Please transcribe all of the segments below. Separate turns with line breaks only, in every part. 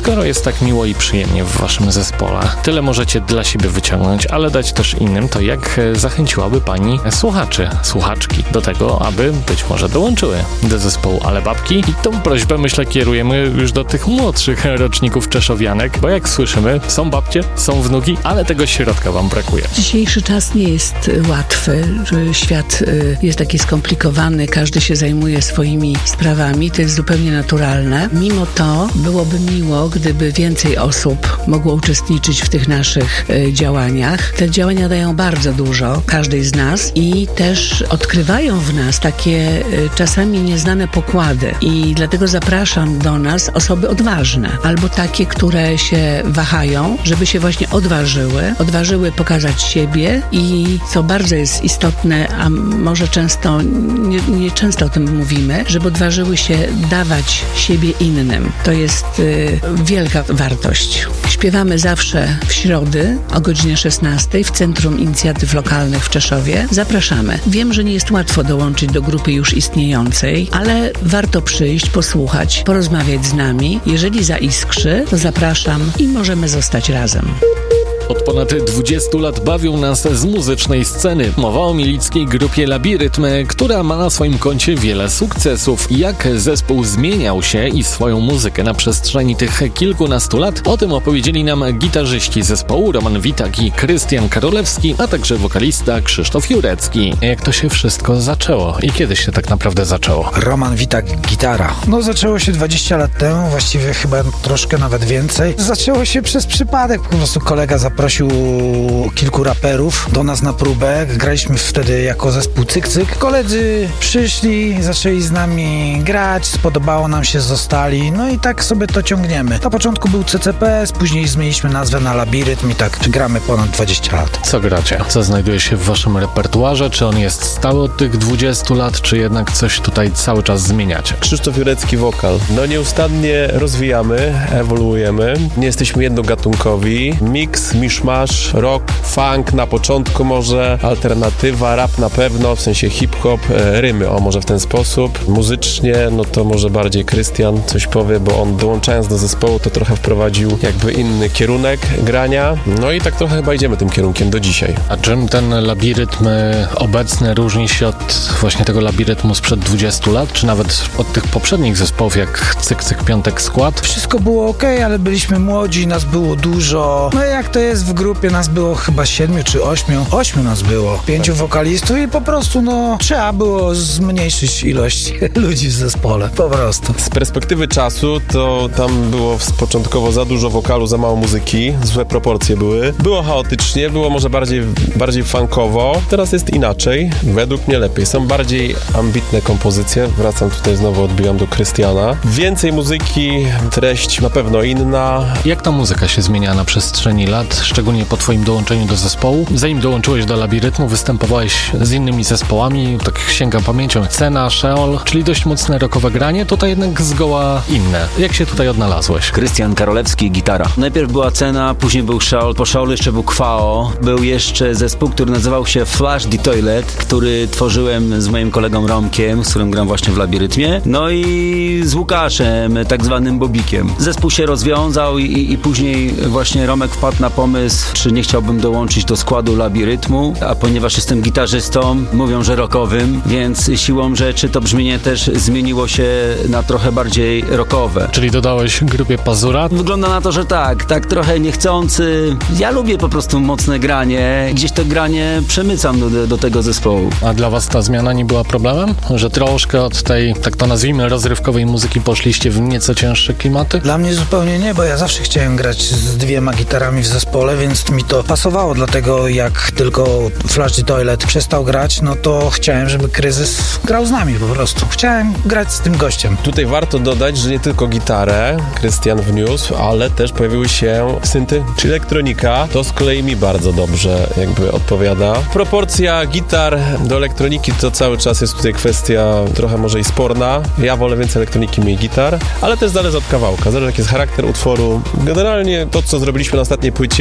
Skoro jest tak miło i przyjemnie w waszym zespole, tyle możecie dla siebie wyciągnąć, ale dać też innym, to jak zachęciłaby pani słuchaczy, słuchaczki do tego, aby być może dołączyły do zespołu Ale Babki? I tą prośbę, myślę, kierujemy już do tych młodszych roczników czeszowianek, bo jak słyszymy, są babcie, są wnuki, ale tego środka wam brakuje.
Dzisiejszy czas nie jest łatwy, świat jest taki skomplikowany, każdy się zajmuje swoimi sprawami, to jest zupełnie naturalne. Mimo to byłoby miło, gdyby więcej osób mogło uczestniczyć w tych naszych działaniach. Te działania dają bardzo dużo każdej z nas i też odkrywają w nas takie czasami nieznane pokłady i dlatego zapraszam do nas osoby odważne albo takie, które się wahają, żeby się właśnie odważyły pokazać siebie i co bardzo jest istotne, a może często, nie często o tym mówimy, żeby odważyły się dawać siebie innym. To jest wielka wartość. Śpiewamy zawsze w środy o godzinie 16 w Centrum Inicjatyw Lokalnych w Czeszowie. Zapraszamy. Wiem, że nie jest łatwo dołączyć do grupy już istniejącej, ale warto przyjść, posłuchać, porozmawiać z nami. Jeżeli zaiskrzy, to zapraszam i możemy zostać razem.
Od ponad 20 lat bawią nas z muzycznej sceny. Mowa o milickiej grupie Labirytm, która ma na swoim koncie wiele sukcesów. Jak zespół zmieniał się i swoją muzykę na przestrzeni tych kilkunastu lat, o tym opowiedzieli nam gitarzyści zespołu Roman Witak i Krystian Karolewski, a także wokalista Krzysztof Jurecki. Jak to się wszystko zaczęło i kiedy się tak naprawdę zaczęło?
Roman Witak, gitara. Zaczęło się 20 lat temu, właściwie chyba troszkę nawet więcej. Zaczęło się przez przypadek, po prostu kolega zaprosił kilku raperów do nas na próbę. Graliśmy wtedy jako zespół Cyk Cyk. Koledzy przyszli, zaczęli z nami grać, spodobało nam się, zostali, i tak sobie to ciągniemy. Na początku był CCPS, później zmieniliśmy nazwę na Labirytm i tak gramy ponad 20 lat.
Co gracie? Co znajduje się w waszym repertuarze? Czy on jest stały od tych 20 lat, czy jednak coś tutaj cały czas zmieniacie?
Krzysztof Jurecki, wokal. Nieustannie rozwijamy, ewoluujemy. Nie jesteśmy jednogatunkowi. Miszmasz, rock, funk na początku może, alternatywa, rap na pewno, w sensie hip-hop, rymy, może w ten sposób. Muzycznie, to może bardziej Krystian coś powie, bo on dołączając do zespołu to trochę wprowadził jakby inny kierunek grania. I tak trochę chyba idziemy tym kierunkiem do dzisiaj.
A czym ten labirytm obecny różni się od właśnie tego labirytmu sprzed 20 lat, czy nawet od tych poprzednich zespołów, jak Cyk Cyk, Piątek, Skład?
Wszystko było okej, ale byliśmy młodzi, nas było dużo. Jak to jest w grupie, nas było chyba 7 czy 8. 8 nas było. 5 wokalistów i po prostu trzeba było zmniejszyć ilość ludzi w zespole. Po prostu.
Z perspektywy czasu to tam było początkowo za dużo wokalu, za mało muzyki. Złe proporcje były. Było chaotycznie, było może bardziej funkowo. Teraz jest inaczej. Według mnie lepiej. Są bardziej ambitne kompozycje. Wracam tutaj znowu, odbijam do Krystiana. Więcej muzyki, treść na pewno inna.
Jak ta muzyka się zmienia na przestrzeni lat, szczególnie po twoim dołączeniu do zespołu? Zanim dołączyłeś do Labirytmu, występowałeś z innymi zespołami, tak sięgam pamięcią, Cena, Sheol, czyli dość mocne rockowe granie, to jednak zgoła inne. Jak się tutaj odnalazłeś?
Krystian Karolewski, gitara. Najpierw była Cena, później był Sheol, po Sheolu jeszcze był Kwao, był jeszcze zespół, który nazywał się Flash the Toilet, który tworzyłem z moim kolegą Romkiem, z którym gram właśnie w Labirytmie, i z Łukaszem, tak zwanym Bobikiem. Zespół się rozwiązał i później właśnie Romek wpadł na pomysł, czy nie chciałbym dołączyć do składu Labirytmu, a ponieważ jestem gitarzystą, mówią, że rockowym, więc siłą rzeczy to brzmienie też zmieniło się na trochę bardziej rockowe.
Czyli dodałeś grupie Pazura?
Wygląda na to, że tak trochę niechcący. Ja lubię po prostu mocne granie, gdzieś to granie przemycam do tego zespołu.
A dla was ta zmiana nie była problemem? Że troszkę od tej, tak to nazwijmy, rozrywkowej muzyki poszliście w nieco cięższe klimaty?
Dla mnie zupełnie nie, bo ja zawsze chciałem grać z 2 gitarami w zespole, więc mi to pasowało, dlatego jak tylko Flash the Toilet przestał grać, to chciałem, żeby Kryzys grał z nami po prostu. Chciałem grać z tym gościem.
Tutaj warto dodać, że nie tylko gitarę Krystian wniósł, ale też pojawiły się synty, czy elektronika. To z kolei mi bardzo dobrze odpowiada. Proporcja gitar do elektroniki to cały czas jest tutaj kwestia trochę może i sporna. Ja wolę więcej elektroniki, mniej gitar, ale też zależy od kawałka. Zależy jaki jest charakter utworu. Generalnie to, co zrobiliśmy na ostatniej płycie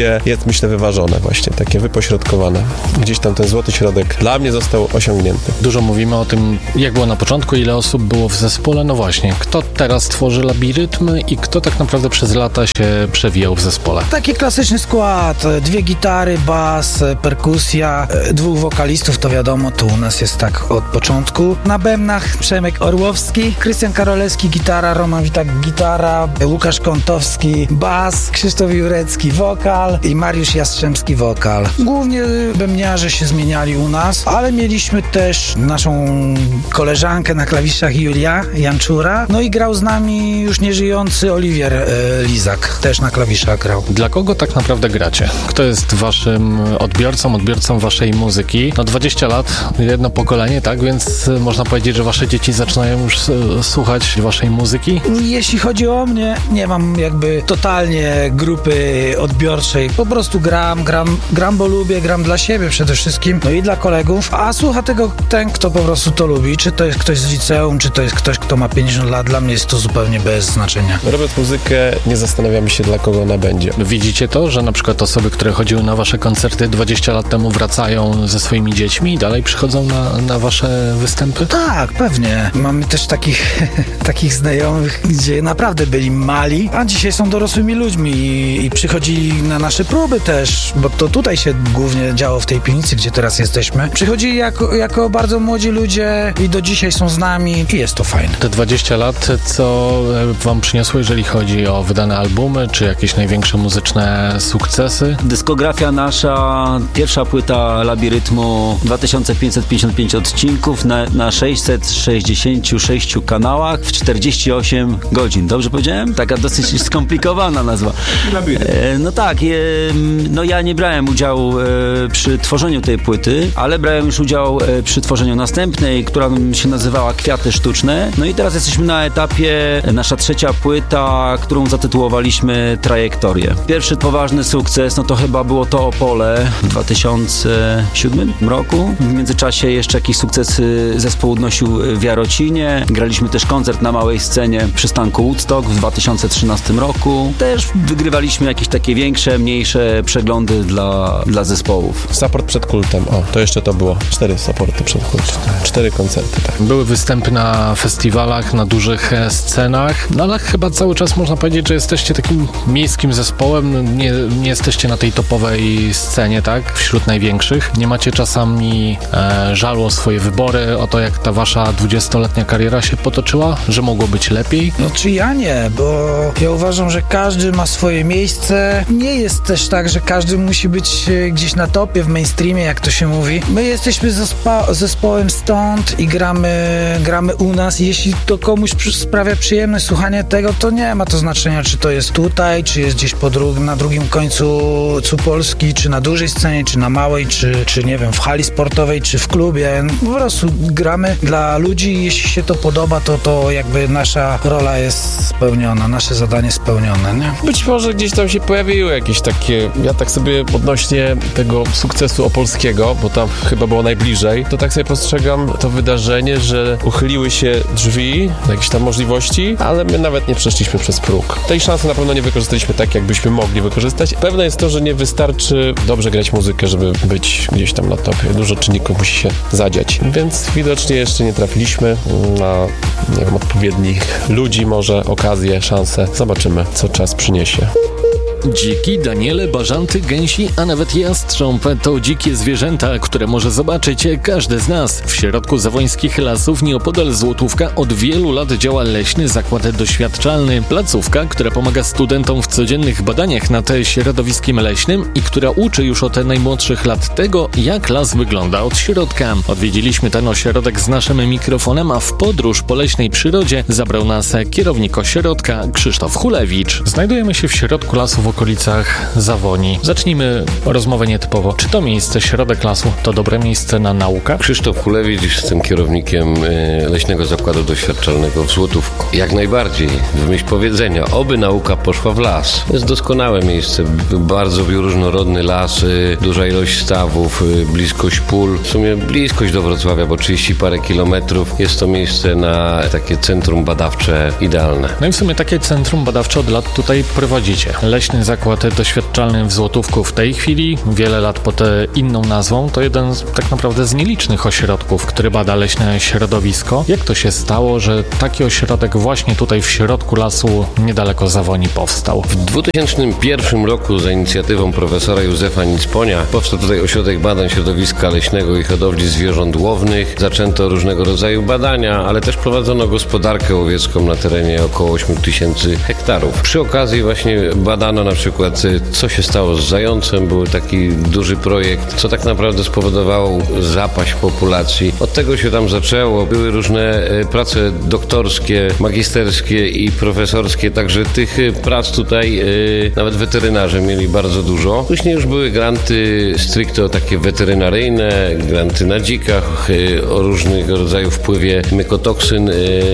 płycie jest, myślę, wyważone właśnie, takie wypośrodkowane. Gdzieś tam ten złoty środek dla mnie został osiągnięty.
Dużo mówimy o tym, jak było na początku, ile osób było w zespole. No właśnie, kto teraz tworzy Labirytmy i kto tak naprawdę przez lata się przewijał w zespole?
Taki klasyczny skład, 2 gitary, bas, perkusja, 2 wokalistów, to wiadomo, to u nas jest tak od początku. Na bębnach Przemek Orłowski, Krystian Karolewski gitara, Roman Witak gitara, Łukasz Kątowski bas, Krzysztof Jurecki wokal i Mariusz Jastrzębski wokal. Głównie bębniarze się zmieniali u nas, ale mieliśmy też naszą koleżankę na klawiszach Julia Janczura, no i grał z nami już nieżyjący Oliwier Lizak, też na klawiszach grał.
Dla kogo tak naprawdę gracie? Kto jest waszym odbiorcą waszej muzyki? No 20 lat, jedno pokolenie, tak? Więc można powiedzieć, że wasze dzieci zaczynają już słuchać waszej muzyki?
Jeśli chodzi o mnie, nie mam jakby totalnie grupy odbiorczej. Po prostu gram, bo lubię, gram dla siebie przede wszystkim, no i dla kolegów, a słucha tego ten, kto po prostu to lubi. Czy to jest ktoś z liceum, czy to jest ktoś, kto ma 50 lat, dla mnie jest to zupełnie bez znaczenia.
Robiąc muzykę, nie zastanawiamy się, dla kogo ona będzie.
Widzicie to, że na przykład osoby, które chodziły na wasze koncerty 20 lat temu, wracają ze swoimi dziećmi i dalej przychodzą na wasze występy?
Tak, pewnie. Mamy też takich znajomych, gdzie naprawdę byli mali, a dzisiaj są dorosłymi ludźmi i przychodzili na nasze próby też, bo to tutaj się głównie działo w tej piwnicy, gdzie teraz jesteśmy. Przychodzili jako bardzo młodzi ludzie i do dzisiaj są z nami i jest to fajne.
Te 20 lat, co wam przyniosło, jeżeli chodzi o wydane albumy, czy jakieś największe muzyczne sukcesy?
Dyskografia nasza, pierwsza płyta Labirytmu, 2555 odcinków na 666 kanałach w 48 godzin. Dobrze powiedziałem? Taka dosyć skomplikowana nazwa. No tak, no ja nie brałem udziału przy tworzeniu tej płyty, ale brałem już udział przy tworzeniu następnej, która się nazywała Kwiaty Sztuczne. No i teraz jesteśmy na etapie, nasza trzecia płyta, którą zatytułowaliśmy Trajektorię. Pierwszy poważny sukces, no to chyba było to Opole w 2007 roku. W międzyczasie jeszcze jakiś sukces zespół odnosił w Jarocinie. Graliśmy też koncert na małej scenie przystanku Woodstock w 2013 roku. Też wygrywaliśmy jakieś takie większe, mniejsze przeglądy dla zespołów.
Support przed kultem, to jeszcze to było. 4 supporty przed kultem. 4 koncerty, tak.
Były występy na festiwalach, na dużych scenach, no ale chyba cały czas można powiedzieć, że jesteście takim miejskim zespołem, nie jesteście na tej topowej scenie, tak? Wśród największych. Nie macie czasami żalu o swoje wybory, o to, jak ta wasza 20-letnia kariera się potoczyła, że mogło być lepiej?
No czy ja nie, bo ja uważam, że każdy ma swoje miejsce. Nie jest też tak, że każdy musi być gdzieś na topie, w mainstreamie, jak to się mówi. My jesteśmy zespołem stąd i gramy u nas. Jeśli to komuś sprawia przyjemność słuchanie tego, to nie ma to znaczenia, czy to jest tutaj, czy jest gdzieś na drugim końcu Polski, czy na dużej scenie, czy na małej, czy nie wiem, w hali sportowej, czy w klubie. Po prostu gramy dla ludzi i jeśli się to podoba, to jakby nasza rola jest spełniona, nasze zadanie spełnione, nie?
Być może gdzieś tam się pojawiły jakieś takie, ja tak sobie odnośnie tego sukcesu opolskiego, bo tam chyba było najbliżej, to tak sobie postrzegam to wydarzenie, że uchyliły się drzwi, jakieś tam możliwości, ale my nawet nie przeszliśmy przez próg. Tej szansy na pewno nie wykorzystaliśmy tak, jakbyśmy mogli wykorzystać. Pewne jest to, że nie wystarczy dobrze grać muzykę, żeby być gdzieś tam na topie. Dużo czynników musi się zadziać, więc widocznie jeszcze nie trafiliśmy na, nie wiem, odpowiednich ludzi, może okazję, szansę. Zobaczymy, co czas przyniesie.
Dziki, daniele, bażanty, gęsi, a nawet jastrząb to dzikie zwierzęta, które może zobaczyć każdy z nas. W środku zawońskich lasów nieopodal Złotówka od wielu lat działa Leśny Zakład Doświadczalny. Placówka, która pomaga studentom w codziennych badaniach nad środowiskiem leśnym i która uczy już od najmłodszych lat tego, jak las wygląda od środka. Odwiedziliśmy ten ośrodek z naszym mikrofonem, a w podróż po leśnej przyrodzie zabrał nas kierownik ośrodka Krzysztof Hulewicz. Znajdujemy się w środku lasu w okolicach Zawoni. Zacznijmy rozmowę nietypowo. Czy to miejsce, środek lasu, to dobre miejsce na naukę?
Krzysztof Hulewicz, jestem kierownikiem Leśnego Zakładu Doświadczalnego w Złotówku. Jak najbardziej, w myśl powiedzenia, oby nauka poszła w las. To jest doskonałe miejsce, bardzo bioróżnorodny las, duża ilość stawów, bliskość pól, w sumie bliskość do Wrocławia, bo 30 parę kilometrów. Jest to miejsce na takie centrum badawcze idealne.
No i w sumie takie centrum badawcze od lat tutaj prowadzicie. Leśny zakład doświadczalny w Złotówku w tej chwili, wiele lat pod inną nazwą, to jeden tak naprawdę z nielicznych ośrodków, który bada leśne środowisko. Jak to się stało, że taki ośrodek właśnie tutaj w środku lasu, niedaleko Zawoni powstał?
W 2001 roku za inicjatywą profesora Józefa Nicponia powstał tutaj Ośrodek Badań Środowiska Leśnego i Hodowli Zwierząt Łownych. Zaczęto różnego rodzaju badania, ale też prowadzono gospodarkę łowiecką na terenie około 8000 hektarów. Przy okazji właśnie badano na przykład, co się stało z zającem. Był taki duży projekt, co tak naprawdę spowodowało zapaść populacji. Od tego się tam zaczęło. Były różne prace doktorskie, magisterskie i profesorskie, także tych prac tutaj nawet weterynarze mieli bardzo dużo. Później już były granty stricte takie weterynaryjne, granty na dzikach, o różnego rodzaju wpływie mykotoksyn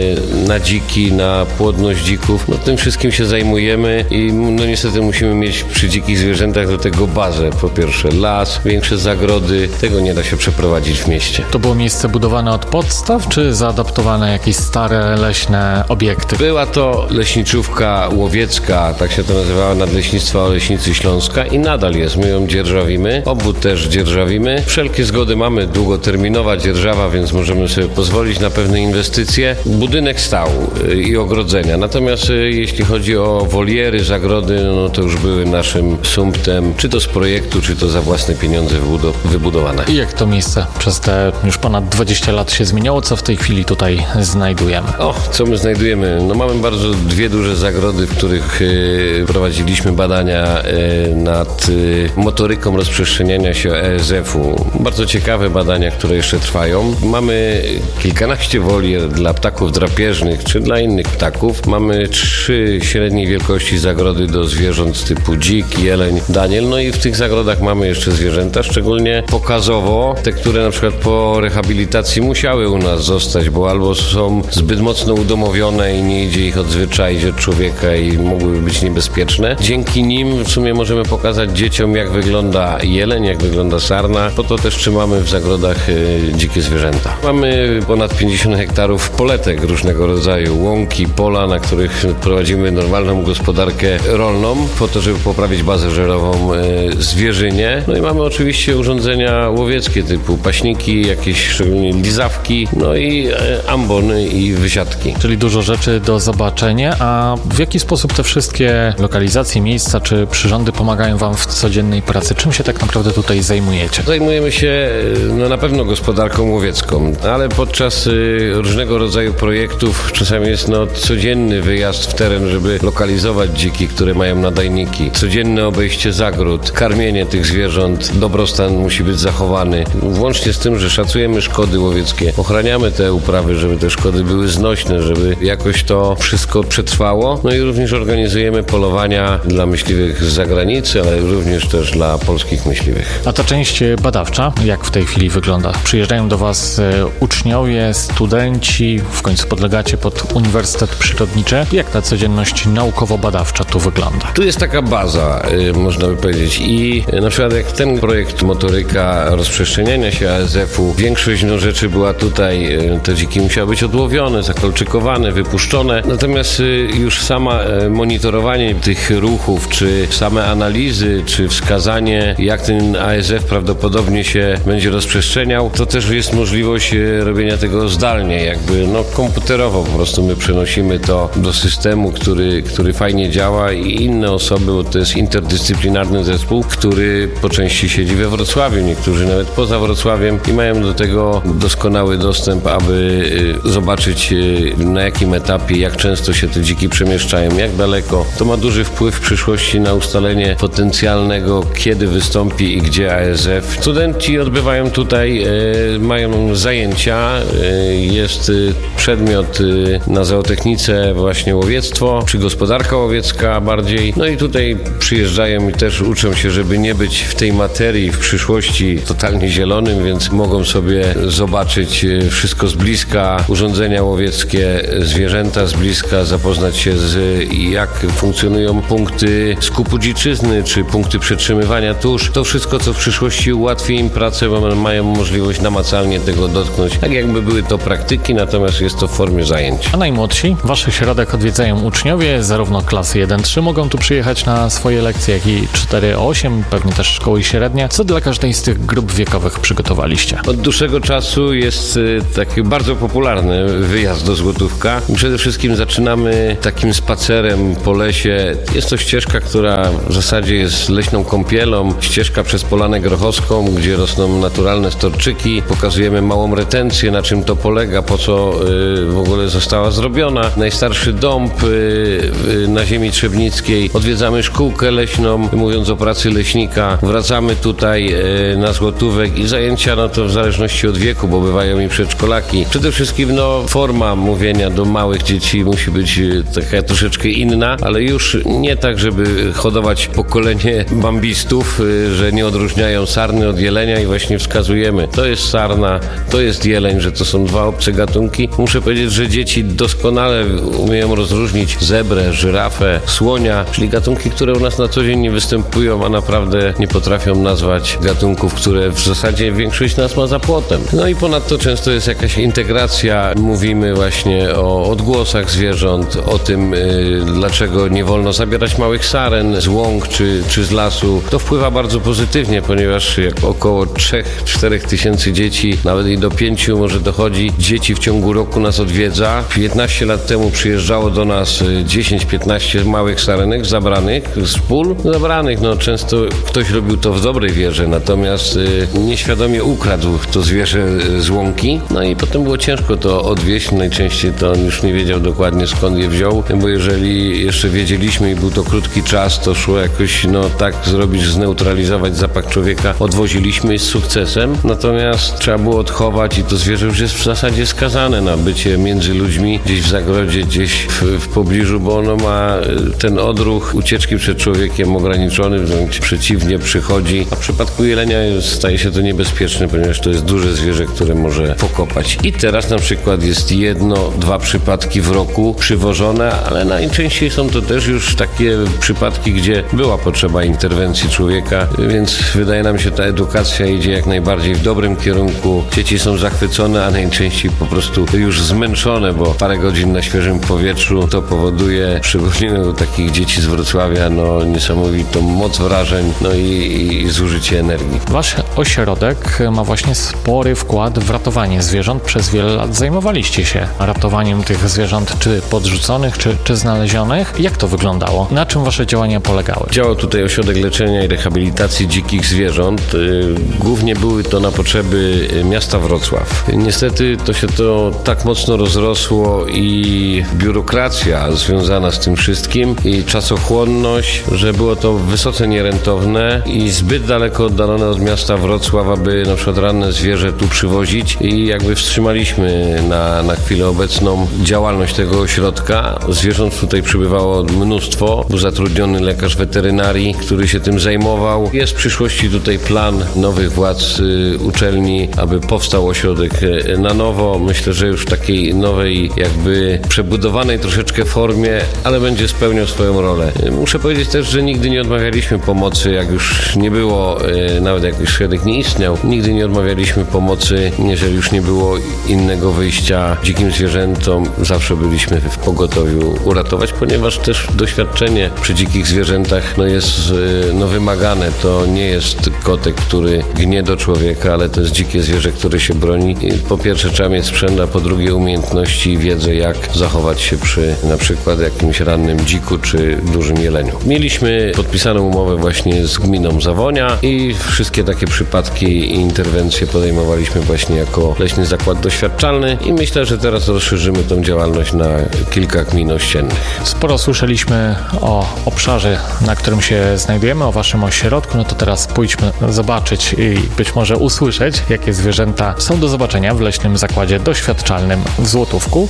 na dziki, na płodność dzików. No tym wszystkim się zajmujemy i no niestety musimy mieć przy dzikich zwierzętach do tego bazę. Po pierwsze las, większe zagrody. Tego nie da się przeprowadzić w mieście.
To było miejsce budowane od podstaw, czy zaadaptowane jakieś stare leśne obiekty?
Była to leśniczówka łowiecka, tak się to nazywała, Nadleśnictwa Oleśnicy Śląska i nadal jest. My ją dzierżawimy, obwód też dzierżawimy. Wszelkie zgody mamy, długoterminowa dzierżawa, więc możemy sobie pozwolić na pewne inwestycje. Budynek stał i ogrodzenia. Natomiast jeśli chodzi o woliery, zagrody, no to już były naszym sumptem, czy to z projektu, czy to za własne pieniądze wybudowane.
I jak to miejsce przez te już ponad 20 lat się zmieniało? Co w tej chwili tutaj znajdujemy?
Co my znajdujemy? No mamy bardzo dwie duże zagrody, w których prowadziliśmy badania nad motoryką rozprzestrzeniania się ESF-u. Bardzo ciekawe badania, które jeszcze trwają. Mamy kilkanaście wolier dla ptaków drapieżnych, czy dla innych ptaków. Mamy 3 średniej wielkości zagrody do zwierząt typu dzik, jeleń, daniel. No i w tych zagrodach mamy jeszcze zwierzęta, szczególnie pokazowo, te, które na przykład po rehabilitacji musiały u nas zostać, bo albo są zbyt mocno udomowione i nie idzie ich odzwyczaić od człowieka i mogłyby być niebezpieczne. Dzięki nim w sumie możemy pokazać dzieciom, jak wygląda jeleń, jak wygląda sarna. Po to też trzymamy w zagrodach dzikie zwierzęta. Mamy ponad 50 hektarów poletek różnego rodzaju, łąki, pola, na których prowadzimy normalną gospodarkę rolną, po to, żeby poprawić bazę żerową zwierzynie. No i mamy oczywiście urządzenia łowieckie typu paśniki, jakieś szczególnie lizawki, no i ambony i wysiadki.
Czyli dużo rzeczy do zobaczenia, a w jaki sposób te wszystkie lokalizacje, miejsca czy przyrządy pomagają Wam w codziennej pracy? Czym się tak naprawdę tutaj zajmujecie?
Zajmujemy się na pewno gospodarką łowiecką, ale podczas różnego rodzaju projektów czasami jest codzienny wyjazd w teren, żeby lokalizować dziki, które mają nadajniki, codzienne obejście zagród, karmienie tych zwierząt, dobrostan musi być zachowany. Włącznie z tym, że szacujemy szkody łowieckie, ochraniamy te uprawy, żeby te szkody były znośne, żeby jakoś to wszystko przetrwało. No i również organizujemy polowania dla myśliwych z zagranicy, ale również też dla polskich myśliwych.
A ta część badawcza, jak w tej chwili wygląda? Przyjeżdżają do Was uczniowie, studenci, w końcu podlegacie pod Uniwersytet Przyrodniczy. Jak ta codzienność naukowo-badawcza tu wygląda?
Tu jest taka baza, można by powiedzieć, i na przykład jak ten projekt motoryka rozprzestrzeniania się ASF-u, większość rzeczy była tutaj, te dziki musiały być odłowione, zakolczykowane, wypuszczone, natomiast już sama monitorowanie tych ruchów, czy same analizy, czy wskazanie, jak ten ASF prawdopodobnie się będzie rozprzestrzeniał, to też jest możliwość robienia tego zdalnie, jakby komputerowo po prostu my przenosimy to do systemu, który fajnie działa i inne osoby, bo to jest interdyscyplinarny zespół, który po części siedzi we Wrocławiu, niektórzy nawet poza Wrocławiem i mają do tego doskonały dostęp, aby zobaczyć, na jakim etapie, jak często się te dziki przemieszczają, jak daleko. To ma duży wpływ w przyszłości na ustalenie potencjalnego, kiedy wystąpi i gdzie ASF. Studenci odbywają tutaj, mają zajęcia, jest przedmiot na zootechnice właśnie łowiectwo, czy gospodarka łowiecka bardziej. No i tutaj przyjeżdżają i też uczą się, żeby nie być w tej materii w przyszłości totalnie zielonym, więc mogą sobie zobaczyć wszystko z bliska, urządzenia łowieckie, zwierzęta z bliska, zapoznać się jak funkcjonują punkty skupu dziczyzny, czy punkty przetrzymywania tusz. To wszystko, co w przyszłości ułatwi im pracę, bo mają możliwość namacalnie tego dotknąć. Tak jakby były to praktyki, natomiast jest to w formie zajęć.
A najmłodsi? Wasz środek odwiedzają uczniowie, zarówno klasy 1-3 mogą tu przyjechać, przyjechać na swoje lekcje, jak i 4-8, pewnie też szkoły średnie. Co dla każdej z tych grup wiekowych przygotowaliście?
Od dłuższego czasu jest taki bardzo popularny wyjazd do Złotówka. Przede wszystkim zaczynamy takim spacerem po lesie. Jest to ścieżka, która w zasadzie jest leśną kąpielą. Ścieżka przez Polanę Grochowską, gdzie rosną naturalne storczyki. Pokazujemy małą retencję, na czym to polega, po co w ogóle została zrobiona. Najstarszy dąb na ziemi trzebnickiej. Odwiedzamy szkółkę leśną, mówiąc o pracy leśnika. Wracamy tutaj na Złotówek i zajęcia, no to w zależności od wieku, bo bywają i przedszkolaki. Przede wszystkim forma mówienia do małych dzieci musi być taka troszeczkę inna, ale już nie tak, żeby hodować pokolenie bambistów, że nie odróżniają sarny od jelenia i właśnie wskazujemy, to jest sarna, to jest jeleń, że to są dwa obce gatunki. Muszę powiedzieć, że dzieci doskonale umieją rozróżnić zebrę, żyrafę, słonia, czyli gatunki, które u nas na co dzień nie występują, a naprawdę nie potrafią nazwać gatunków, które w zasadzie większość nas ma za płotem. No i ponadto często jest jakaś integracja. Mówimy właśnie o odgłosach zwierząt, o tym, dlaczego nie wolno zabierać małych saren z łąk czy z lasu. To wpływa bardzo pozytywnie, ponieważ jak około 3-4 tysięcy dzieci, nawet i do 5 może dochodzi, dzieci w ciągu roku nas odwiedza. 15 lat temu przyjeżdżało do nas 10-15 małych sarenek zabranych z pól. Zabranych, często ktoś robił to w dobrej wierze, natomiast nieświadomie ukradł to zwierzę z łąki. No i potem było ciężko to odwieźć. Najczęściej to on już nie wiedział dokładnie, skąd je wziął, bo jeżeli jeszcze wiedzieliśmy i był to krótki czas, to szło jakoś tak zrobić, zneutralizować zapach człowieka. Odwoziliśmy z sukcesem, natomiast trzeba było odchować i to zwierzę już jest w zasadzie skazane na bycie między ludźmi, gdzieś w zagrodzie, gdzieś w pobliżu, bo ono ma ten odruch ucieczki przed człowiekiem ograniczony, wręcz przeciwnie, przychodzi, a w przypadku jelenia staje się to niebezpieczne, ponieważ to jest duże zwierzę, które może pokopać. I teraz na przykład jest 1-2 przypadki w roku przywożone, ale najczęściej są to też już takie przypadki, gdzie była potrzeba interwencji człowieka, więc wydaje nam się, ta edukacja idzie jak najbardziej w dobrym kierunku. Dzieci są zachwycone, a najczęściej po prostu już zmęczone, bo parę godzin na świeżym powietrzu to powoduje, szczególnie u takich dzieci z Wrocławia, niesamowitą moc wrażeń, i zużycie energii.
Wasz ośrodek ma właśnie spory wkład w ratowanie zwierząt. Przez wiele lat zajmowaliście się ratowaniem tych zwierząt, czy podrzuconych, czy znalezionych. Jak to wyglądało? Na czym wasze działania polegały?
Działał tutaj ośrodek leczenia i rehabilitacji dzikich zwierząt. Głównie były to na potrzeby miasta Wrocław. Niestety to się tak mocno rozrosło i biurokracja związana z tym wszystkim i czasochłonność, że było to wysoce nierentowne i zbyt daleko oddalone od miasta Wrocław, aby na przykład ranne zwierzę tu przywozić i jakby wstrzymaliśmy na chwilę obecną działalność tego ośrodka. Zwierząt tutaj przybywało mnóstwo. Był zatrudniony lekarz weterynarii, który się tym zajmował. Jest w przyszłości tutaj plan nowych władz uczelni, aby powstał ośrodek na nowo. Myślę, że już w takiej nowej, jakby przebudowanej troszeczkę formie, ale będzie spełniał swoją rolę. Muszę powiedzieć też, że nigdy nie odmawialiśmy pomocy, jak już nie było, nawet jak już ośrodek nie istniał, nigdy nie odmawialiśmy pomocy, jeżeli już nie było innego wyjścia dzikim zwierzętom. Zawsze byliśmy w pogotowiu uratować, ponieważ też doświadczenie przy dzikich zwierzętach jest wymagane. To nie jest kotek, który gnie do człowieka, ale to jest dzikie zwierzę, które się broni. I po pierwsze trzeba mieć sprzęt, a po drugie umiejętności i wiedzę, jak zachować się przy na przykład jakimś rannym dziku czy dużym jeleniu. Mieliśmy podpisaną umowę właśnie z gminą Zawonia i wszystkie takie przypadki i interwencje podejmowaliśmy właśnie jako Leśny Zakład Doświadczalny i myślę, że teraz rozszerzymy tą działalność na kilka gmin ościennych.
Sporo słyszeliśmy o obszarze, na którym się znajdujemy, o waszym ośrodku, to teraz pójdźmy zobaczyć i być może usłyszeć, jakie zwierzęta są do zobaczenia w Leśnym Zakładzie Doświadczalnym w Złotówku.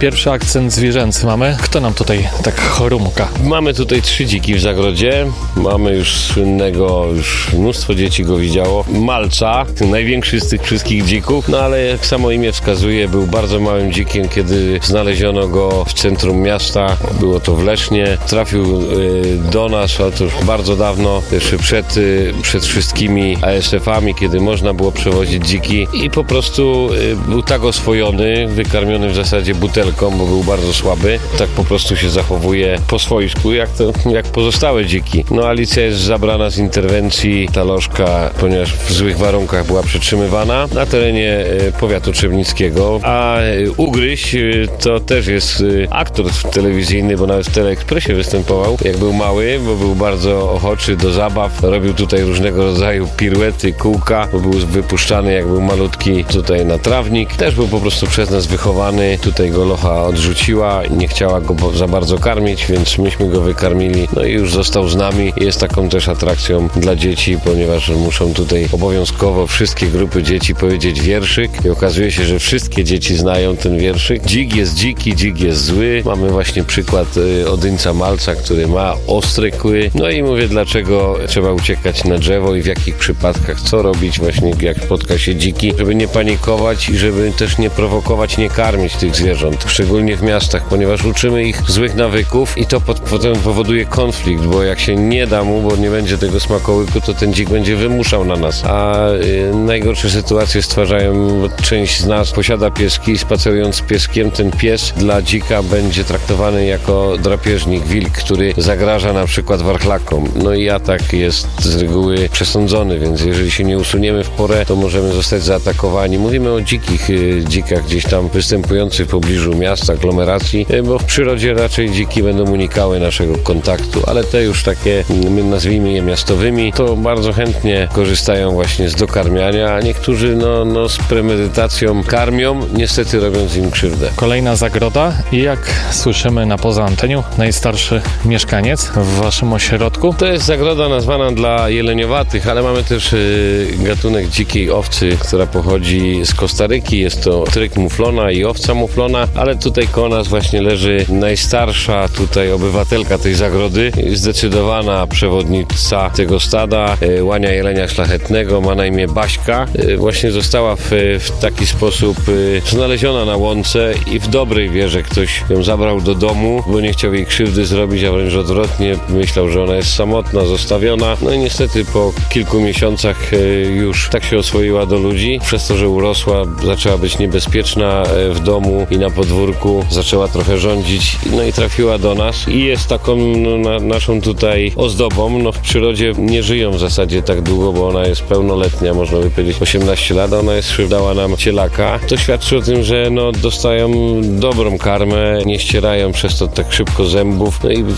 Pierwszy akcent zwierzęcy mamy. Kto nam tutaj tak chrumka?
Mamy tutaj 3 dziki w zagrodzie. Mamy już słynnego, już mnóstwo dzieci go widziało, malca, największy z tych wszystkich dzików, no ale jak samo imię wskazuje, był bardzo małym dzikiem, kiedy znaleziono go w centrum miasta. Było to w Lesznie. Trafił do nas, ale to już bardzo dawno, jeszcze przed wszystkimi ASF-ami, kiedy można było przewozić dziki i po prostu był tak oswojony, wykarmiony w zasadzie butelką, bo był bardzo słaby. Tak po prostu się zachowuje po swojsku, jak pozostałe dziki. No Alicja jest zabrana z interwencji, ta lożka, ponieważ w złych warunkach była przetrzymywana na terenie powiatu trzebnickiego, a Ugryś to też jest aktor telewizyjny, bo nawet w Teleekspresie występował, jak był mały, bo był bardzo ochoczy do zabaw, robił tutaj różnego rodzaju piruety, kółka, bo był wypuszczany, jak był malutki, tutaj na trawnik. Też był po prostu przez nas wychowany, tutaj go locha odrzuciła, nie chciała go za bardzo karmić, więc myśmy go wykarmili, no i już został z nami. Jest taką też atrakcją dla dzieci, ponieważ muszą tutaj obowiązkowo wszystkie grupy dzieci powiedzieć wierszyk i okazuje się, że wszystkie dzieci znają ten wierszyk. Dzik jest dziki, dzik jest zły. Mamy właśnie przykład odyńca malca, który ma ostre kły. No i mówię, dlaczego trzeba uciekać na drzewo i w jakich przypadkach, co robić właśnie, jak spotka się dziki, żeby nie panikować i żeby też nie prowokować, nie karmić tych zwierząt, szczególnie w miastach, ponieważ uczymy ich złych nawyków i to potem powoduje konflikt, bo jak się nie da mu, bo nie będzie tego smakołyku, to ten dzik będzie wymuszał na nas. A najgorsze sytuacje stwarzają, bo część z nas posiada pieski i spacerując z pieskiem, ten pies dla dzika będzie traktowany jako drapieżnik, wilk, który zagraża na przykład warchlakom. No i atak jest z reguły przesądzony, więc jeżeli się nie usuniemy w porę, to możemy zostać zaatakowani. Mówimy o dzikach gdzieś tam występujących w pobliżu miast, aglomeracji, bo w przyrodzie raczej dziki będą unikały naszego kontaktu, ale te już takie, my nazwijmy je miastowymi, to bardzo chętnie korzystają właśnie z dokarmiania, a niektórzy z premedytacją karmią, niestety robiąc im krzywdę.
Kolejna zagroda i jak słyszymy na poza antenią, najstarszy mieszkaniec w waszym ośrodku.
To jest zagroda nazwana dla jeleniowatych, ale mamy też gatunek dzikiej owcy, która pochodzi z Kostaryki. Jest to tryk muflona i owca muflona, ale tutaj koło nas właśnie leży najstarsza tutaj obywatelka tej zagrody, zdecydowana przewodnica tego stada, łania jelenia szlachetnego, ma na imię Baśka. Właśnie została w taki sposób znaleziona na łące i w dobrej wierze ktoś ją zabrał do domu, bo nie chciał jej krzywdy zrobić, a wręcz odwrotnie, myślał, że ona jest samotna, zostawiona. No i niestety po kilku miesiącach już tak się oswoiła do ludzi, przez to, że urosła, zaczęła być niebezpieczna w domu i na podwórku, zaczęła trochę rządzić, no i trafiła do nas i jest taką naszą tutaj ozdobą. W przyrodzie nie żyją w zasadzie tak długo, bo ona jest pełnoletnia, można by powiedzieć 18 lat, ona dała nam cielaka. To świadczy o tym, że dostają dobrą karmę, nie ścierają przez to tak szybko zębów. No i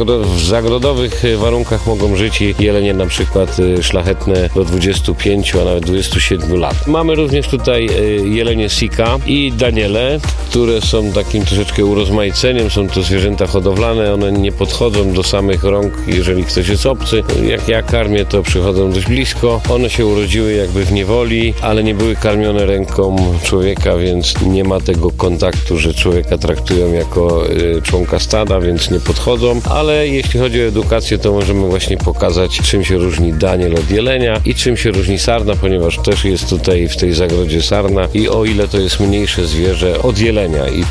w zagrodowych warunkach mogą żyć i jelenie na przykład szlachetne do 25, a nawet 27 lat. Mamy również tutaj jelenie Sika i Daniele, które są takim troszeczkę urozmaiceniem. Są to zwierzęta hodowlane, one nie podchodzą do samych rąk, jeżeli ktoś jest obcy. Jak ja karmię, to przychodzą dość blisko. One się urodziły jakby w niewoli, ale nie były karmione ręką człowieka, więc nie ma tego kontaktu, że człowieka traktują jako członka stada, więc nie podchodzą. Ale jeśli chodzi o edukację, to możemy właśnie pokazać, czym się różni Daniel od jelenia i czym się różni sarna, ponieważ też jest tutaj w tej zagrodzie sarna i o ile to jest mniejsze zwierzę od jelenia i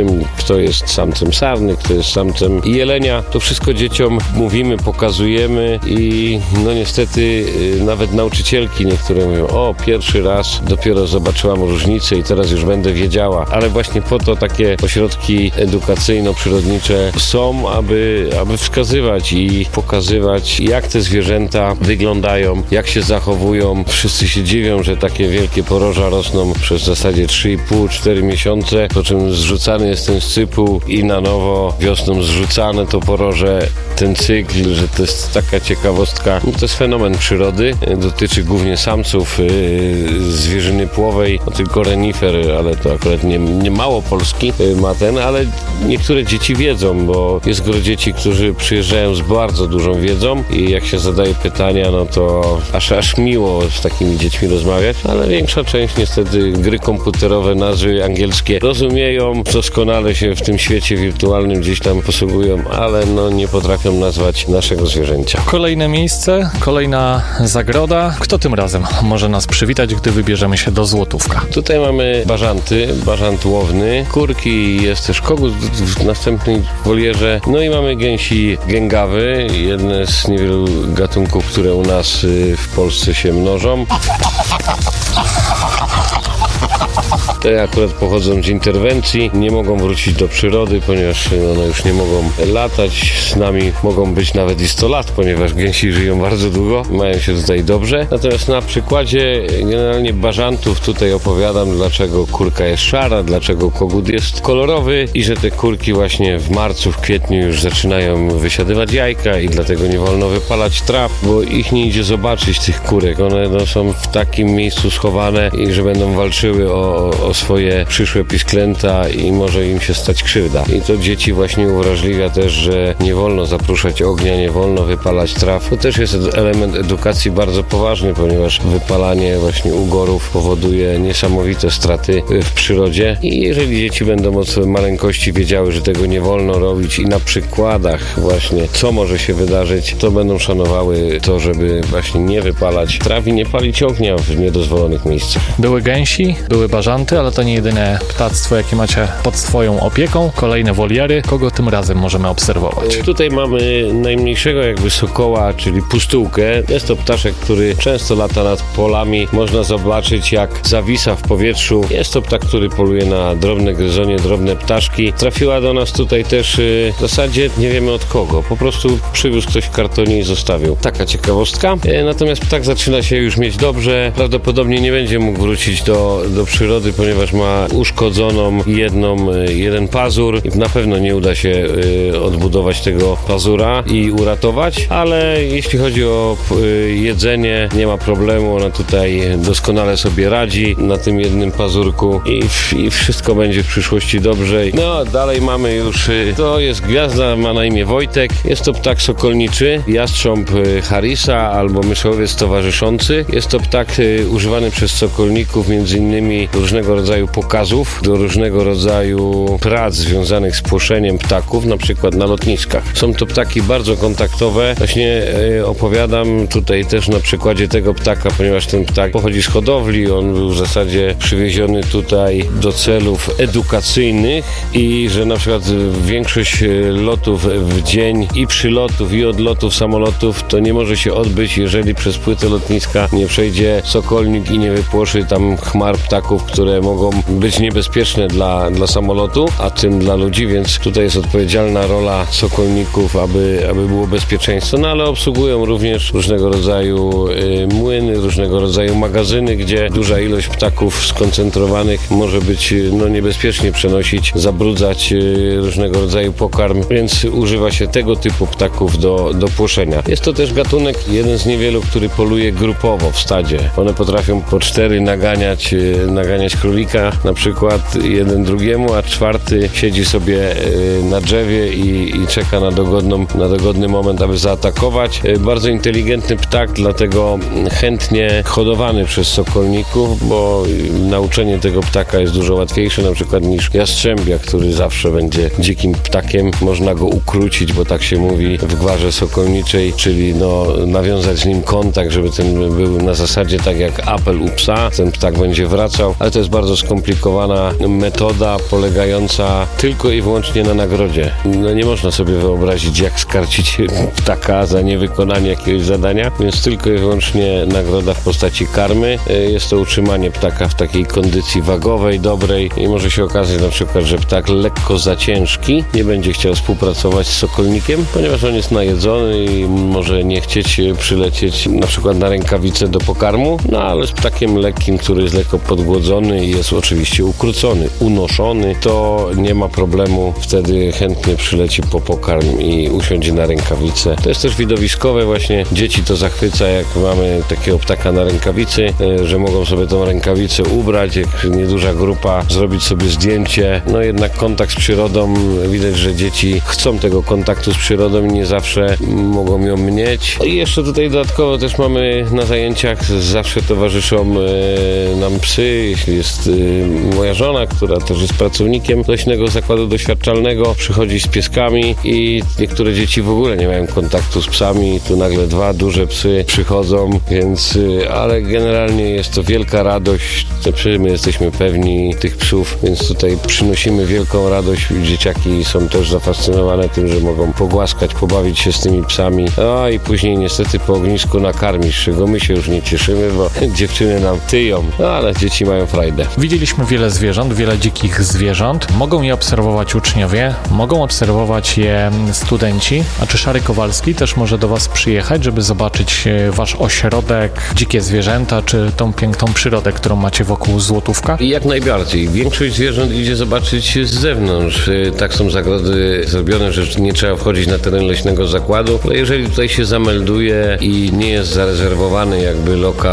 kto jest samcem sarny, kto jest samcem jelenia, to wszystko dzieciom mówimy, pokazujemy i niestety nawet nauczycielki niektóre mówią, pierwszy raz dopiero zobaczyłam różnicę i teraz już będę wiedziała, ale właśnie po to takie ośrodki edukacyjno-przyrodnicze są, aby wskazywać i pokazywać, jak te zwierzęta wyglądają, jak się zachowują. Wszyscy się dziwią, że takie wielkie poroża rosną przez w zasadzie 3,5-4 miesiące, po czym zrzucany jest ten scypuł i na nowo wiosną zrzucane to poroże. Ten cykl, że to jest taka ciekawostka, to jest fenomen przyrody, dotyczy głównie samców zwierzyny płowej, tylko renifer, ale to akurat nie mało Polski ma ale niektóre dzieci wiedzą, bo jest gro dzieci, którzy przyjeżdżają z bardzo dużą wiedzą i jak się zadaje pytania, to aż miło z takimi dziećmi rozmawiać, ale większa część niestety gry komputerowe, nazwy angielskie rozumieją, umieją, doskonale się w tym świecie wirtualnym gdzieś tam posługują, ale no nie potrafią nazwać naszego zwierzęcia.
Kolejne miejsce, kolejna zagroda. Kto tym razem może nas przywitać, gdy wybierzemy się do Złotówka?
Tutaj mamy bażanty, bażant łowny, kurki, jest też kogut w następnej wolierze, no i mamy gęsi gęgawy, jedne z niewielu gatunków, które u nas w Polsce się mnożą. Te akurat pochodzą z interwencji, nie mogą wrócić do przyrody, ponieważ one już nie mogą latać. Z nami mogą być nawet i 100 lat, ponieważ gęsi żyją bardzo długo, mają się tutaj dobrze. Natomiast na przykładzie generalnie bażantów tutaj opowiadam, dlaczego kurka jest szara, dlaczego kogut jest kolorowy i że te kurki właśnie w marcu, w kwietniu już zaczynają wysiadywać jajka i dlatego nie wolno wypalać traw, bo ich nie idzie zobaczyć, tych kurek. One są w takim miejscu schowane i że będą walczyły o swoje przyszłe pisklęta i może im się stać krzywda. I to dzieci właśnie uwrażliwia też, że nie wolno zapruszać ognia, nie wolno wypalać traw. To też jest element edukacji bardzo poważny, ponieważ wypalanie właśnie ugorów powoduje niesamowite straty w przyrodzie i jeżeli dzieci będą od maleńkości wiedziały, że tego nie wolno robić i na przykładach właśnie co może się wydarzyć, to będą szanowały to, żeby właśnie nie wypalać traw i nie palić ognia w niedozwolonych miejscach.
Były gęsi, były bażanty, ale to nie jedyne ptactwo, jakie macie pod swoją opieką. Kolejne woliery. Kogo tym razem możemy obserwować?
Tutaj mamy najmniejszego jakby sokoła, czyli pustułkę. Jest to ptaszek, który często lata nad polami. Można zobaczyć, jak zawisa w powietrzu. Jest to ptak, który poluje na drobne gryzonie, drobne ptaszki. Trafiła do nas tutaj też w zasadzie nie wiemy od kogo. Po prostu przywiózł ktoś w kartonie i zostawił. Taka ciekawostka. Natomiast ptak zaczyna się już mieć dobrze. Prawdopodobnie nie będzie mógł wrócić do przyrody, ponieważ ma uszkodzoną jeden pazur i na pewno nie uda się odbudować tego pazura i uratować, ale jeśli chodzi o jedzenie, nie ma problemu, ona tutaj doskonale sobie radzi na tym jednym pazurku i wszystko będzie w przyszłości dobrze. No, dalej mamy już, to jest gwiazda, ma na imię Wojtek, jest to ptak sokolniczy, jastrząb Harrisa albo myszowiec towarzyszący. Jest to ptak używany przez sokolników między innymi do różnego rodzaju pokazów, do różnego rodzaju prac związanych z płoszeniem ptaków, na przykład na lotniskach. Są to ptaki bardzo kontaktowe. Właśnie opowiadam tutaj też na przykładzie tego ptaka, ponieważ ten ptak pochodzi z hodowli, on był w zasadzie przywieziony tutaj do celów edukacyjnych i że na przykład większość lotów w dzień i przylotów i odlotów samolotów to nie może się odbyć, jeżeli przez płytę lotniska nie przejdzie sokolnik i nie wypłoszy tam chmar ptaków, które mogą być niebezpieczne dla samolotu, a tym dla ludzi, więc tutaj jest odpowiedzialna rola sokolników, aby było bezpieczeństwo, no ale obsługują również różnego rodzaju młyny, różnego rodzaju magazyny, gdzie duża ilość ptaków skoncentrowanych może być niebezpiecznie przenosić, zabrudzać różnego rodzaju pokarm, więc używa się tego typu ptaków do płoszenia. Jest to też gatunek, jeden z niewielu, który poluje grupowo w stadzie. One potrafią po 4 naganiać królika, na przykład jeden drugiemu, a czwarty siedzi sobie na drzewie i czeka na dogodny moment, aby zaatakować. Bardzo inteligentny ptak, dlatego chętnie hodowany przez sokolników, bo nauczenie tego ptaka jest dużo łatwiejsze na przykład niż jastrzębia, który zawsze będzie dzikim ptakiem. Można go ukrócić, bo tak się mówi w gwarze sokolniczej, czyli nawiązać z nim kontakt, żeby ten był na zasadzie tak jak apel u psa. Ten ptak będzie wracał, ale to jest bardzo skomplikowana metoda polegająca tylko i wyłącznie na nagrodzie. Nie można sobie wyobrazić, jak skarcić ptaka za niewykonanie jakiegoś zadania, więc tylko i wyłącznie nagroda w postaci karmy. Jest to utrzymanie ptaka w takiej kondycji wagowej, dobrej i może się okazać na przykład, że ptak lekko za ciężki nie będzie chciał współpracować z sokolnikiem, ponieważ on jest najedzony i może nie chcieć przylecieć na przykład na rękawicę do pokarmu, ale z ptakiem lekkim, który jest lekko podgłodzony i jest oczywiście ukrócony, unoszony, to nie ma problemu, wtedy chętnie przyleci po pokarm i usiądzie na rękawicę. To jest też widowiskowe, właśnie dzieci to zachwyca, jak mamy takiego ptaka na rękawicy, że mogą sobie tą rękawicę ubrać, jak nieduża grupa, zrobić sobie zdjęcie. Jednak kontakt z przyrodą, widać, że dzieci chcą tego kontaktu z przyrodą i nie zawsze mogą ją mieć. I jeszcze tutaj dodatkowo też mamy na zajęciach, zawsze towarzyszą nam psy, jeśli jest moja żona, która też jest pracownikiem Leśnego Zakładu Doświadczalnego, przychodzi z pieskami i niektóre dzieci w ogóle nie mają kontaktu z psami. Tu nagle 2 duże psy przychodzą, więc, ale generalnie jest to wielka radość. My jesteśmy pewni tych psów, więc tutaj przynosimy wielką radość. Dzieciaki są też zafascynowane tym, że mogą pogłaskać, pobawić się z tymi psami. No i później niestety po ognisku nakarmić, z czego my się już nie cieszymy, bo dziewczyny nam tyją, no ale dzieci mają frajdę.
Widzieliśmy wiele zwierząt, wiele dzikich zwierząt. Mogą je obserwować uczniowie, mogą obserwować je studenci. A czy Szary Kowalski też może do Was przyjechać, żeby zobaczyć Wasz ośrodek, dzikie zwierzęta, czy tą piękną przyrodę, którą macie wokół Złotówka?
Jak najbardziej. Większość zwierząt idzie zobaczyć z zewnątrz. Tak są zagrody zrobione, że nie trzeba wchodzić na teren Leśnego Zakładu, ale jeżeli tutaj się zamelduje i nie jest zarezerwowany jakby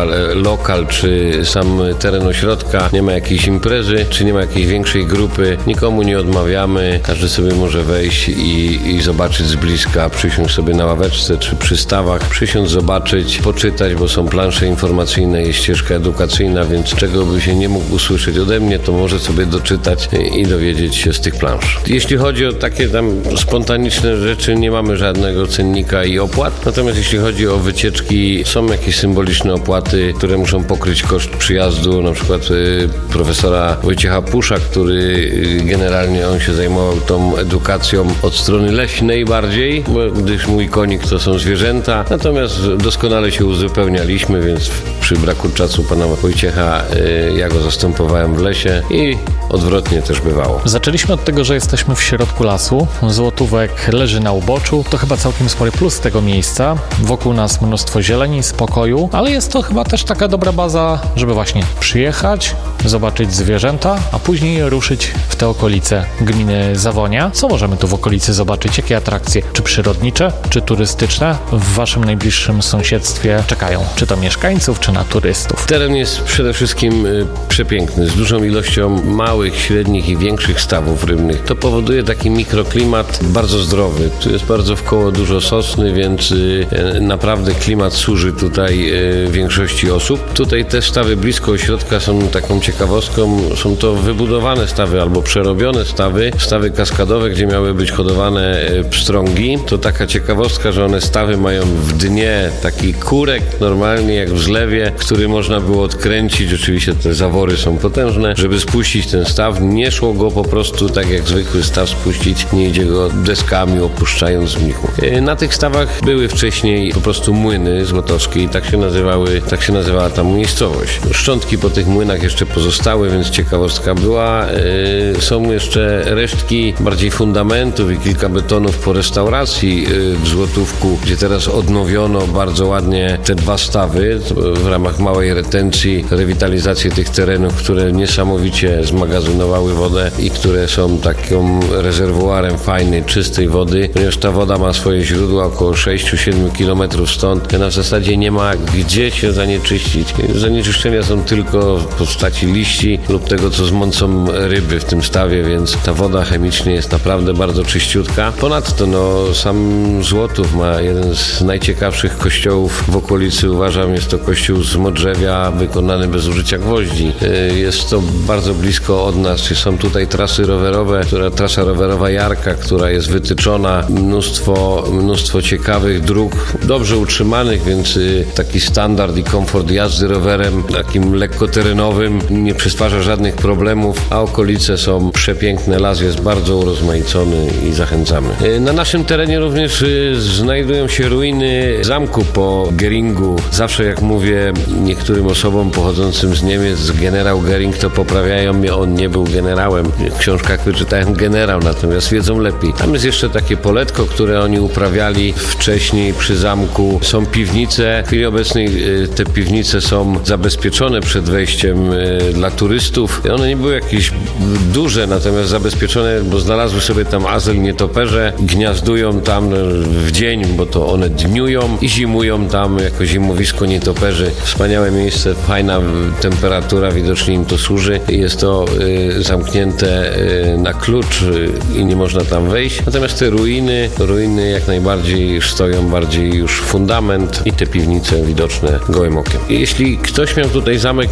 lokal czy sam teren ośrodka, nie ma jakiejś imprezy, czy nie ma jakiejś większej grupy, nikomu nie odmawiamy, każdy sobie może wejść i zobaczyć z bliska, przysiąść sobie na ławeczce czy przy stawach, przysiąść, zobaczyć, poczytać, bo są plansze informacyjne, jest ścieżka edukacyjna, więc czego by się nie mógł usłyszeć ode mnie, to może sobie doczytać i dowiedzieć się z tych plansz. Jeśli chodzi o takie tam spontaniczne rzeczy, nie mamy żadnego cennika i opłat, natomiast jeśli chodzi o wycieczki, są jakieś symboliczne opłaty, które muszą pokryć koszt przyjazdu, na przykład profesora Wojciecha Pusza, który generalnie on się zajmował tą edukacją od strony leśnej bardziej, gdyż mój konik to są zwierzęta, natomiast doskonale się uzupełnialiśmy, więc przy braku czasu pana Wojciecha ja go zastępowałem w lesie i odwrotnie też bywało.
Zaczęliśmy od tego, że jesteśmy w środku lasu. Złotówek leży na uboczu. To chyba całkiem spory plus tego miejsca. Wokół nas mnóstwo zieleni, spokoju, ale jest to chyba też taka dobra baza, żeby właśnie przyjechać, zobaczyć zwierzęta, a później ruszyć w te okolice gminy Zawonia. Co możemy tu w okolicy zobaczyć? Jakie atrakcje? Czy przyrodnicze, czy turystyczne w waszym najbliższym sąsiedztwie czekają? Czy to mieszkańców, czy na turystów?
Teren jest przede wszystkim przepiękny, z dużą ilością małych, średnich i większych stawów rybnych. To powoduje taki mikroklimat bardzo zdrowy. Tu jest bardzo wkoło dużo sosny, więc naprawdę klimat służy tutaj większości osób. Tutaj te stawy blisko ośrodka są taką ciekawostką. Są to wybudowane stawy albo przerobione stawy kaskadowe, gdzie miały być hodowane pstrągi. To taka ciekawostka, że one stawy mają w dnie taki kurek, normalnie jak w zlewie, który można było odkręcić. Oczywiście te zawory są potężne. Żeby spuścić ten staw, nie szło go po prostu tak jak zwykły staw spuścić, nie idzie go deskami, opuszczając w nich. Na tych stawach były wcześniej po prostu młyny złotowskie i tak się nazywała ta miejscowość. Szczątki po tych młynach jeszcze pozostały, więc ciekawostka była. Są jeszcze resztki bardziej fundamentów i kilka betonów po restauracji w Złotówku, gdzie teraz odnowiono bardzo ładnie te 2 stawy w ramach małej retencji, rewitalizację tych terenów, które niesamowicie zmagazynowały wodę i które są takim rezerwuarem fajnej, czystej wody, ponieważ ta woda ma swoje źródła około 6-7 km stąd. Na zasadzie nie ma gdzie się zanieczyścić. Zanieczyszczenia są tylko w postaci liści lub tego, co zmącą ryby w tym stawie, więc ta woda chemicznie jest naprawdę bardzo czyściutka. Ponadto sam Złotów ma jeden z najciekawszych kościołów w okolicy, uważam, jest to kościół z modrzewia wykonany bez użycia gwoździ. Jest to bardzo blisko od nas. Są tutaj trasy rowerowe, trasa rowerowa Jarka, która jest wytyczona, mnóstwo ciekawych dróg, dobrze utrzymanych, więc taki standard i komfort jazdy rowerem, takim lekkoterenowym, nie przysparza żadnych problemów, a okolice są przepiękne, las jest bardzo urozmaicony i zachęcamy. Na naszym terenie również znajdują się ruiny zamku po Geringu. Zawsze jak mówię niektórym osobom pochodzącym z Niemiec, generał Gering, to poprawiają mnie, on nie był generałem. W książkach wyczytałem generał, natomiast wiedzą lepiej. Tam jest jeszcze takie poletko, które oni uprawiali wcześniej przy zamku. Są piwnice. W chwili obecnej te piwnice są zabezpieczone przed wejściem dla turystów. One nie były jakieś duże, natomiast zabezpieczone, bo znalazły sobie tam azyl nietoperze. Gniazdują tam w dzień, bo to one dniują i zimują tam jako zimowisko nietoperzy. Wspaniałe miejsce, fajna temperatura, widocznie im to służy. Jest to zamknięte na klucz i nie można tam wejść. Natomiast te ruiny jak najbardziej stoją, bardziej już fundament i te piwnice widoczne gołym okiem. Jeśli ktoś miał tutaj zamek myśliwski,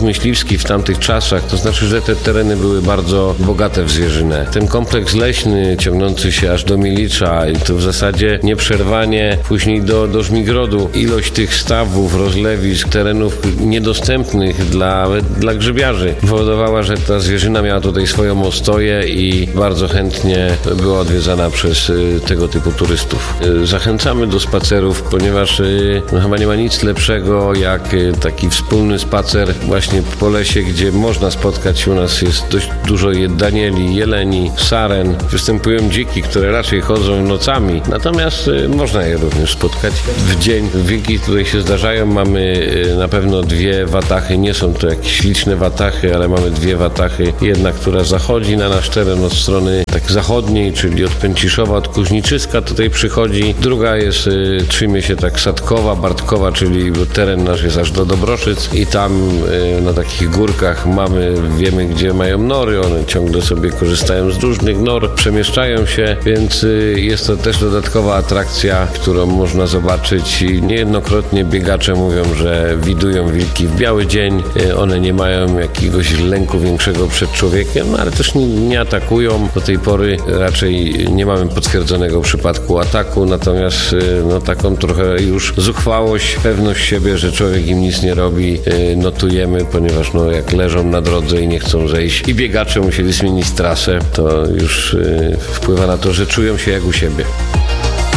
Milicki w tamtych czasach, to znaczy, że te tereny były bardzo bogate w zwierzynę. Ten kompleks leśny ciągnący się aż do Milicza i to w zasadzie nieprzerwanie później do Żmigrodu. Ilość tych stawów, rozlewisk, terenów niedostępnych dla grzybiarzy powodowała, że ta zwierzyna miała tutaj swoją ostoję i bardzo chętnie była odwiedzana przez tego typu turystów. Zachęcamy do spacerów, ponieważ chyba nie ma nic lepszego jak taki wspólny spacer właśnie po lesie, gdzie można spotkać. U nas jest dość dużo danieli, jeleni, saren. Występują dziki, które raczej chodzą nocami, natomiast można je również spotkać w dzień. Wilki tutaj się zdarzają. Mamy na pewno 2 watachy. Nie są to jakieś liczne watachy, ale mamy 2 watachy. Jedna, która zachodzi na nasz teren od strony tak zachodniej, czyli od Pęciszowa, od Kuźniczyska tutaj przychodzi. Druga jest, trzyma się tak Sadkowa, Bartkowa, czyli teren nasz jest aż do Dobroszyc i tam na takich górkach wiemy, gdzie mają nory. One ciągle sobie korzystają z różnych nor, przemieszczają się, więc jest to też dodatkowa atrakcja, którą można zobaczyć i niejednokrotnie biegacze mówią, że widują wilki w biały dzień. One nie mają jakiegoś lęku większego przed człowiekiem, ale też nie atakują. Do tej pory raczej nie mamy potwierdzonego przypadku ataku, natomiast taką trochę już zuchwałość, pewność siebie, że człowiek im nic nie robi, notujemy, ponieważ jak leżą na drodze i nie chcą zejść i biegacze musieli zmienić trasę, to już wpływa na to, że czują się jak u siebie.